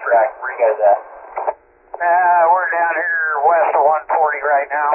track. Where you guys at? We're down here west of 140 right now.